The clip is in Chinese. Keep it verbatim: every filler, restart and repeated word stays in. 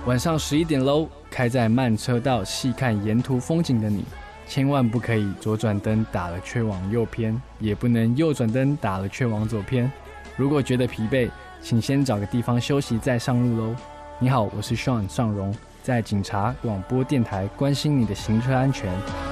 晚上十一点喽，开在慢车道细看沿途风景的你，千万不可以左转灯打了却往右偏，也不能右转灯打了却往左偏。如果觉得疲惫，请先找个地方休息再上路喽。你好，我是 Sean 尚荣，在警察广播电台关心你的行车安全。